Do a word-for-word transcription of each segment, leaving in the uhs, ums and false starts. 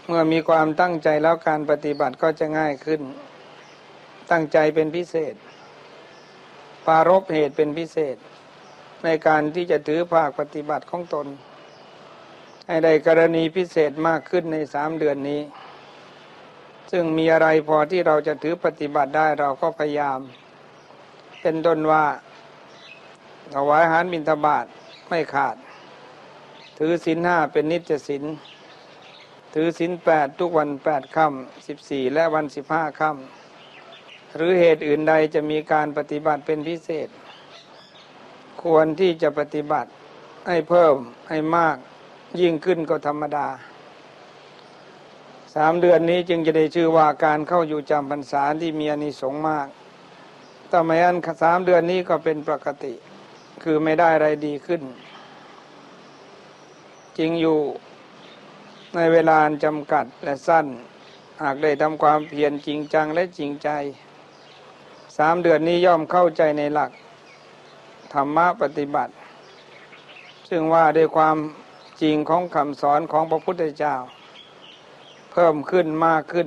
เมื่อมีความตั้งใจแล้วการปฏิบัติก็จะง่ายขึ้นตั้งใจเป็นพิเศษปรารภเหตุเป็นพิเศษในการที่จะถือภาคปฏิบัติของตนให้ได้กรณีพิเศษมากขึ้นในสามเดือนนี้ซึ่งมีอะไรพอที่เราจะถือปฏิบัติได้เราก็พยายามเป็นต้นว่าถวายอาหารบิณฑบาตไม่ขาดถือศีลห้าเป็นนิจศีลถือศีลแปดทุกวันแปดค่ำสิบสี่และวันสิบห้าค่ำหรือเหตุอื่นใดจะมีการปฏิบัติเป็นพิเศษควรที่จะปฏิบัติให้เพิ่มให้มากยิ่งขึ้นก็ธรรมดาสามเดือนนี้จึงจะได้ชื่อว่าการเข้าอยู่จำพรรษาที่มีอานิสงส์มากแต่ไม่อันสามเดือนนี้ก็เป็นปกติคือไม่ได้อะไรดีขึ้นจริงอยู่ในเวลาจำกัดและสั้นหากได้ทำความเพียรจริงจังและจริงใจสามเดือนนี้ย่อมเข้าใจในหลักธรรมะปฏิบัติซึ่งว่าด้วยความจริงของคำสอนของพระพุทธเจ้าเพิ่มขึ้นมากขึ้น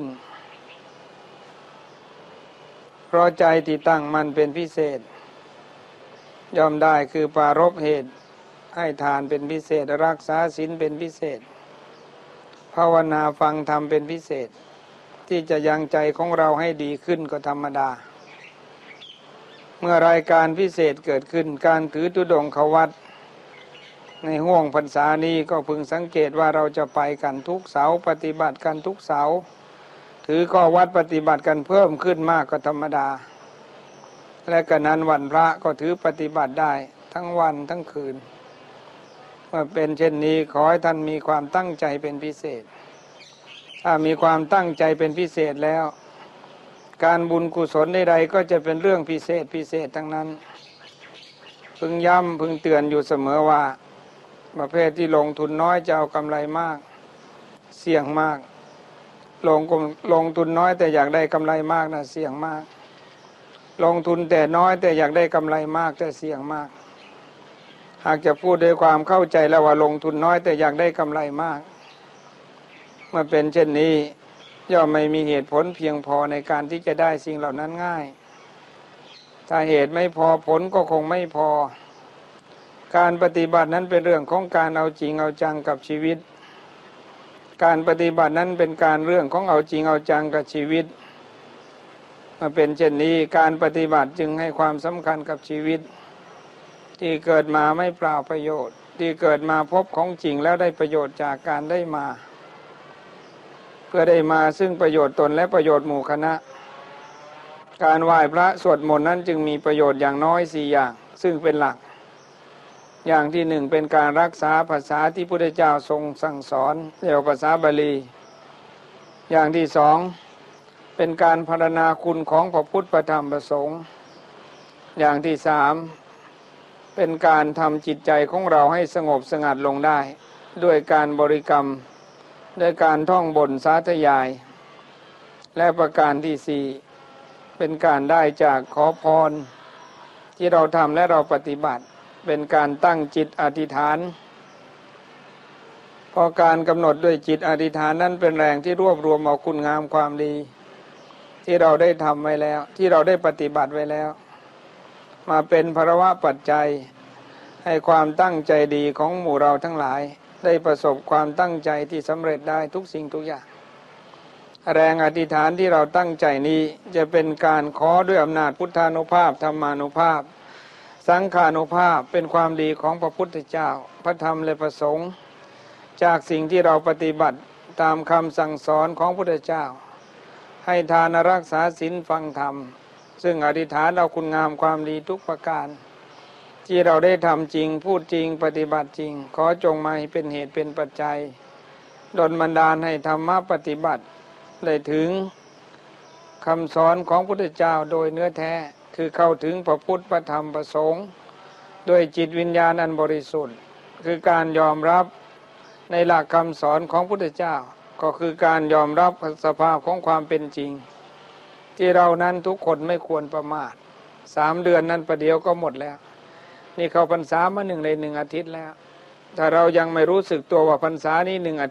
เพราะใจที่ตั้งมันเป็นพิเศษย่อมได้คือปรารภเหตุให้ทานเป็นพิเศษรักษาศีลเป็นพิเศษภาวนาฟังธรรมเป็นพิเศษที่จะยังใจของเราให้ดีขึ้นก็ธรรมดาเมื่อรายการพิเศษเกิดขึ้นการถือธุดงควัตรในห่วงพรรษานี้ก็พึงสังเกตว่าเราจะไปกันทุกเสาร์ปฏิบัติกันทุกเสาร์ถือข้อวัดปฏิบัติกันเพิ่มขึ้นมากก็ธรรมดาและกระนั้นวันพระก็ถือปฏิบัติได้ทั้งวันทั้งคืนเมื่อเป็นเช่นนี้ขอให้ท่านมีความตั้งใจเป็นพิเศษถ้ามีความตั้งใจเป็นพิเศษแล้วการบุญกุศลใดๆก็จะเป็นเรื่องพิเศษพิเศษทั้งนั้นพึงย้ำพึงเตือนอยู่เสมอว่าประเภทที่ลงทุนน้อยจะเอากำไรมากเสี่ยงมากลงลงทุนน้อยแต่อยากได้กำไรมากนะเสี่ยงมากลงทุนแต่น้อยแต่อยากได้กำไรมากแต่เสี่ยงมากหากจะพูดด้วยความเข้าใจแล้วว่าลงทุนน้อยแต่อยากได้กำไรมากเมื่อเป็นเช่นนี้ย่อมไม่มีเหตุผลเพียงพอในการที่จะได้สิ่งเหล่านั้นง่ายถ้าเหตุไม่พอผลก็คงไม่พอการปฏิบัตินั้นเป็นเรื่องของการเอาจริงเอาจังกับชีวิตการปฏิบัตินั้นเป็นการเรื่องของเอาจริงเอาจังกับชีวิตมาเป็นเช่นนี้การปฏิบัติจึงให้ความสำคัญกับชีวิตที่เกิดมาไม่เปล่าประโยชน์ที่เกิดมาพบของจริงแล้วได้ประโยชน์จากการได้มาเพื่อได้มาซึ่งประโยชน์ตนและประโยชน์หมู่คณะการไหว้พระสวดมนต์นั้นจึงมีประโยชน์อย่างน้อยสี่อย่างซึ่งเป็นหลักอย่างที่หนึ่งเป็นการรักษาภาษาที่พระพุทธเจ้าทรงสั่งสอนเรียกว่าภาษาบาลีอย่างที่สองเป็นการพรรณนาคุณของพระพุทธพระธรรมพระสงฆ์อย่างที่สามเป็นการทำจิตใจของเราให้สงบสงัดลงได้ด้วยการบริกรรมด้วยการท่องบนสาธยายและประการที่สี่เป็นการได้จากขอพรที่เราทำและเราปฏิบัติเป็นการตั้งจิตอธิษฐานเพราะการกำหนดด้วยจิตอธิษฐานนั้นเป็นแรงที่รวบรวมเอาคุณงามความดีที่เราได้ทำไว้แล้วที่เราได้ปฏิบัติไว้แล้วมาเป็นภาวะปัจจัยให้ความตั้งใจดีของหมู่เราทั้งหลายได้ประสบความตั้งใจที่สำเร็จได้ทุกสิ่งทุกอย่างแรงอธิษฐานที่เราตั้งใจนี้จะเป็นการขอด้วยอำนาจพุทธานุภาพธรรมานุภาพสังฆานุภาพเป็นความดีของพระพุทธเจ้าพระธรรมและพระสงฆ์จากสิ่งที่เราปฏิบัติตามคำสั่งสอนของพระพุทธเจ้าให้ทานรักษาศีลฟังธรรมซึ่งอธิษฐานเอาคุณงามความดีทุกประการที่เราได้ทำจริงพูดจริงปฏิบัติจริงขอจงมาให้เป็นเหตุเป็นปัจจัยดลบันดาลให้ธรรมะปฏิบัติได้ถึงคำสอนของพระพุทธเจ้าโดยเนื้อแท้คือเข้าถึงพระพุทธพระธรรมพระสงฆ์ด้วยจิตวิญญาณอันบริสุทธิ์คือการยอมรับในหลักคำสอนของพระพุทธเจ้าก็คือการยอมรับสภาพของความเป็นจริงที่เรานั้นทุกคนไม่ควรประมาทสามเดือนนั้นประเดี๋ยวก็หมดแล้วนี่เข้าพรรษามาหนึ่งในหนึ่งอาทิตย์แล้วถ้าเรายังไม่รู้สึกตัวว่าพรรษานี้หนึ่งอา